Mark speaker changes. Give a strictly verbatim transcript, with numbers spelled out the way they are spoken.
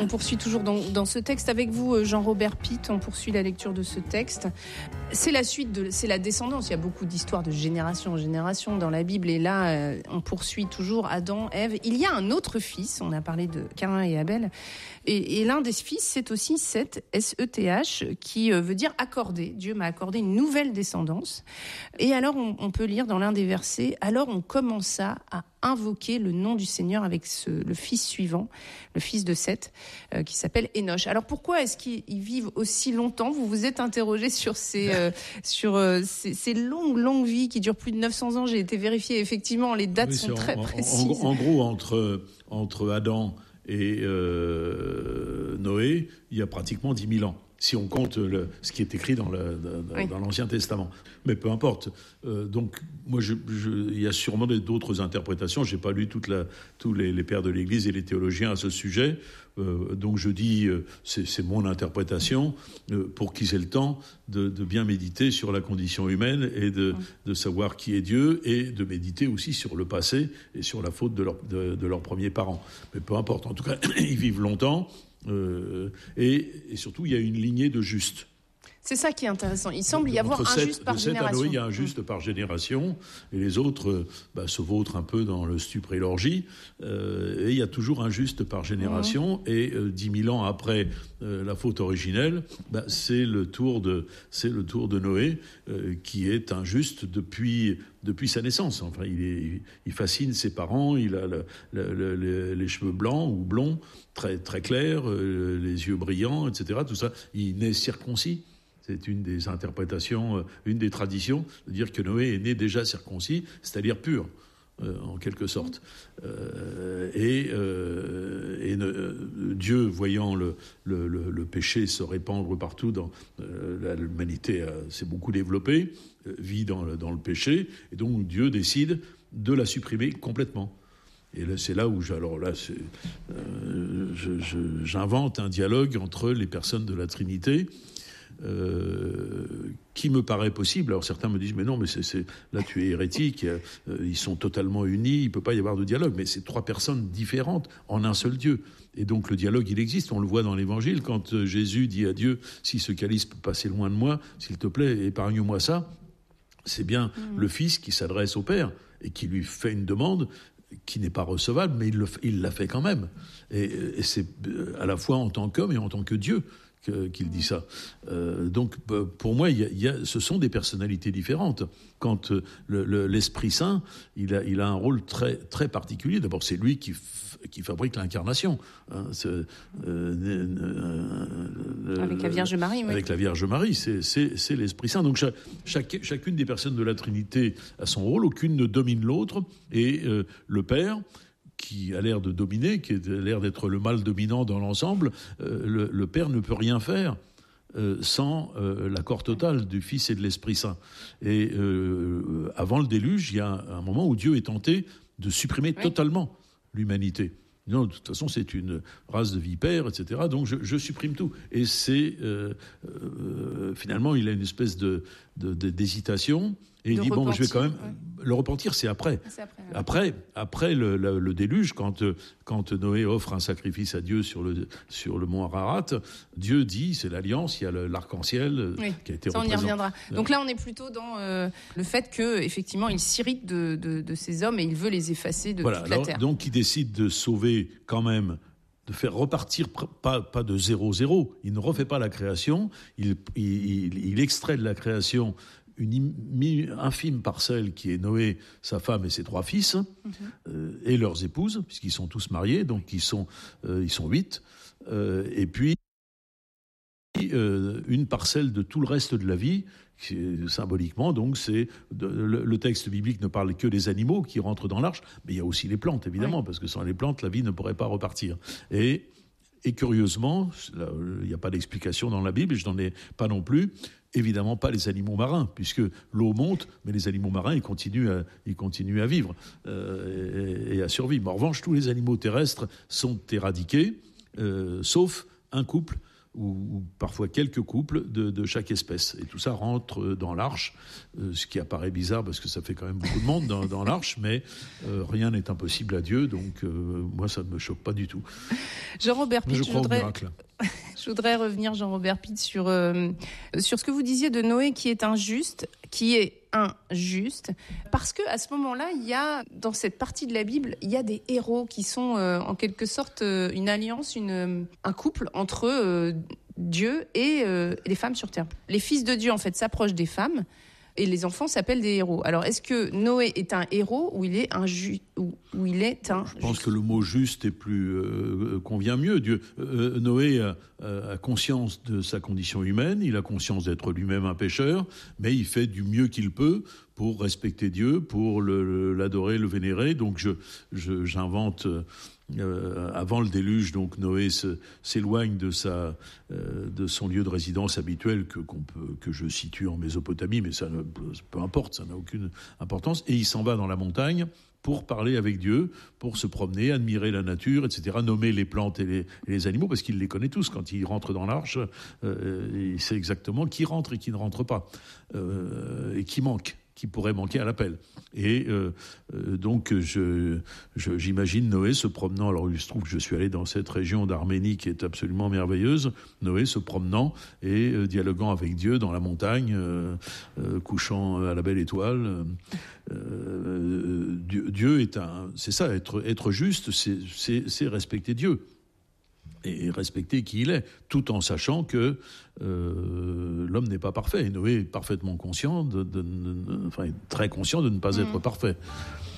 Speaker 1: On poursuit toujours dans, dans ce texte avec vous, Jean-Robert Pitt. On poursuit la lecture de ce texte. C'est la suite, de, c'est la descendance. Il y a beaucoup d'histoires de génération en génération dans la Bible. Et là, euh, on poursuit toujours Adam, Ève. Il y a un autre fils. On a parlé de Caïn et Abel. Et, et l'un des fils, c'est aussi Seth, S E T H, qui veut dire accorder. Dieu m'a accordé une nouvelle descendance. Et alors, on, on peut lire dans l'un des versets, alors on commença à invoquer le nom du Seigneur avec ce, le fils suivant, le fils de Seth, euh, qui s'appelle Enoch. Alors pourquoi est-ce qu'ils vivent aussi longtemps ? Vous vous êtes interrogé sur ces, euh, sur, euh, ces, ces longues, longues vies qui durent plus de neuf cents ans. J'ai été vérifier, effectivement, les dates oui, sont très
Speaker 2: en,
Speaker 1: précises.
Speaker 2: En, en gros, entre, entre Adam et euh, Noé, il y a pratiquement dix mille ans. Si on compte le, ce qui est écrit dans, le, dans, oui. dans l'Ancien Testament. Mais peu importe. Euh, donc, moi, je, je, il y a sûrement d'autres interprétations. Je n'ai pas lu toute la, tous les, les pères de l'Église et les théologiens à ce sujet. Euh, donc, je dis, euh, c'est, c'est mon interprétation, euh, pour qu'ils aient le temps de, de bien méditer sur la condition humaine et de, oui. de savoir qui est Dieu et de méditer aussi sur le passé et sur la faute de, leur, de, de leurs premiers parents. Mais peu importe. En tout cas, ils vivent longtemps. Euh, et, et surtout, il y a une lignée de justes.
Speaker 1: C'est ça qui est intéressant. Il semble y avoir
Speaker 2: Entre
Speaker 1: un
Speaker 2: sept,
Speaker 1: juste par
Speaker 2: de sept
Speaker 1: génération.
Speaker 2: À Noé, il y a un juste mmh. par génération, et les autres bah, se vautrent un peu dans le stupre et l'orgie. Euh, et il y a toujours un juste par génération. Mmh. Et euh, dix mille ans après euh, la faute originelle, bah, c'est le tour de, c'est le tour de Noé, euh, qui est injuste depuis depuis sa naissance. Enfin, il, est, il fascine ses parents. Il a le, le, le, le, les cheveux blancs ou blonds, très très clairs, euh, les yeux brillants, et cetera. Tout ça. Il naît circoncis. C'est une des interprétations, une des traditions, de dire que Noé est né déjà circoncis, c'est-à-dire pur, euh, en quelque sorte. Euh, et euh, et euh, Dieu, voyant le, le, le, le péché se répandre partout, dans euh, l'humanité euh, s'est beaucoup développée, euh, vit dans le, dans le péché, et donc Dieu décide de la supprimer complètement. Et là, c'est là où, je, alors là, c'est, euh, je, je, j'invente un dialogue entre les personnes de la Trinité, Euh, qui me paraît possible. Alors certains me disent mais non, mais c'est, c'est là tu es hérétique, euh, ils sont totalement unis, il peut pas y avoir de dialogue. Mais c'est trois personnes différentes en un seul Dieu. Et donc le dialogue, il existe. On le voit dans l'Évangile quand euh, Jésus dit à Dieu, si ce calice peut passer loin de moi, s'il te plaît, épargne-moi ça. C'est bien mmh. le Fils qui s'adresse au Père et qui lui fait une demande qui n'est pas recevable, mais il, le, il la fait quand même. Et, et c'est à la fois en tant qu'homme et en tant que Dieu Que, qu'il dit ça. Euh, donc, pour moi, il y a, il y a, ce sont des personnalités différentes. Quand euh, le, le, l'Esprit Saint, il a, il a un rôle très, très particulier. D'abord, c'est lui qui, f, qui fabrique l'incarnation. Hein, c'est, euh,
Speaker 1: euh, avec la Vierge Marie, oui.
Speaker 2: Avec la Vierge Marie, c'est, c'est, c'est l'Esprit Saint. Donc, chaque, chaque, chacune des personnes de la Trinité a son rôle. Aucune ne domine l'autre. Et euh, le Père, qui a l'air de dominer, qui a l'air d'être le mâle dominant dans l'ensemble, euh, le, le Père ne peut rien faire euh, sans euh, l'accord total du Fils et de l'Esprit Saint. Et euh, avant le déluge, il y a un moment où Dieu est tenté de supprimer oui. totalement l'humanité. Non, de toute façon, c'est une race de vipères, et cetera. Donc, je, je supprime tout. Et c'est... Euh, euh, finalement, il a une espèce de, de, de, d'hésitation. Et il dit, bon, je vais quand même... Ouais. Le repentir, c'est après. C'est après, ouais. après, après le, le, le déluge, quand, quand Noé offre un sacrifice à Dieu sur le, sur le mont Ararat, Dieu dit, c'est l'alliance, il y a le, l'arc-en-ciel oui. qui a été
Speaker 1: ça,
Speaker 2: représenté.
Speaker 1: On y reviendra. Donc là, on est plutôt dans euh, le fait qu'effectivement, il s'irrite de, de, de ces hommes et il veut les effacer de
Speaker 2: voilà,
Speaker 1: toute
Speaker 2: alors,
Speaker 1: la terre.
Speaker 2: Donc, il décide de sauver quand même, de faire repartir, pas, pas de zéro zéro. Il ne refait pas la création, il, il, il, il extrait de la création une infime parcelle qui est Noé, sa femme et ses trois fils, mm-hmm. euh, et leurs épouses, puisqu'ils sont tous mariés, donc ils sont, euh, ils sont huit, euh, et puis euh, une parcelle de tout le reste de la vie, qui, symboliquement, donc c'est de, le, le texte biblique ne parle que des animaux qui rentrent dans l'arche, mais il y a aussi les plantes, évidemment, oui. parce que sans les plantes, la vie ne pourrait pas repartir. Et, et curieusement, là, il n'y a pas d'explication dans la Bible, et je n'en ai pas non plus, évidemment pas les animaux marins, puisque l'eau monte, mais les animaux marins, ils continuent à, ils continuent à vivre euh, et, et à survivre. En revanche, tous les animaux terrestres sont éradiqués, euh, sauf un couple ou, ou parfois quelques couples de, de chaque espèce. Et tout ça rentre dans l'arche, euh, ce qui apparaît bizarre parce que ça fait quand même beaucoup de monde dans, dans l'arche, mais euh, rien n'est impossible à Dieu, donc euh, moi ça ne me choque pas du tout.
Speaker 1: Jean-Robert Pitt,
Speaker 2: je,
Speaker 1: je,
Speaker 2: crois
Speaker 1: voudrais...
Speaker 2: au miracle.
Speaker 1: je voudrais revenir, Jean-Robert Pitt, sur, euh, sur ce que vous disiez de Noé qui est injuste, qui est injuste, parce que à ce moment-là, il y a dans cette partie de la Bible, il y a des héros qui sont euh, en quelque sorte euh, une alliance, une, un couple entre euh, Dieu et euh, les femmes sur terre. Les fils de Dieu en fait s'approchent des femmes et les enfants s'appellent des héros. Alors est-ce que Noé est un héros ou il est un ju- ou, ou il est un
Speaker 2: Je pense juste. que le mot juste est plus euh, convient mieux. Dieu, euh, Noé a, a conscience de sa condition humaine, il a conscience d'être lui-même un pécheur, mais il fait du mieux qu'il peut pour respecter Dieu, pour le, le, l'adorer, le vénérer. Donc je, je, j'invente. Euh, avant le déluge, donc Noé se, s'éloigne de sa, euh, de son lieu de résidence habituel que qu'on peut, que je situe en Mésopotamie, mais ça ne, peu importe, ça n'a aucune importance, et il s'en va dans la montagne pour parler avec Dieu, pour se promener, admirer la nature, et cetera, nommer les plantes et les, et les animaux, parce qu'il les connaît tous. Quand il rentre dans l'arche, euh, il sait exactement qui rentre et qui ne rentre pas, euh, et qui manque. qui pourrait manquer à l'appel. Et euh, euh, donc, je, je, j'imagine Noé se promenant, alors il se trouve que je suis allé dans cette région d'Arménie qui est absolument merveilleuse, Noé se promenant et euh, dialoguant avec Dieu dans la montagne, euh, euh, couchant à la belle étoile. Euh, Dieu, Dieu est un... C'est ça, être, être juste, c'est, c'est, c'est respecter Dieu. Et respecter qui il est, tout en sachant que euh, l'homme n'est pas parfait. Et Noé est parfaitement conscient, de, de, de, enfin, très conscient de ne pas mmh. être parfait.